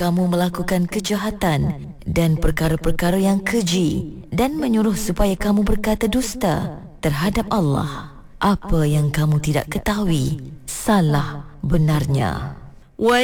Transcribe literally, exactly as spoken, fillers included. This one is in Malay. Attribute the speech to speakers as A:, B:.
A: kamu melakukan kejahatan dan perkara-perkara yang keji dan menyuruh supaya kamu berkata dusta terhadap Allah. Apa yang kamu tidak ketahui, salah benarnya.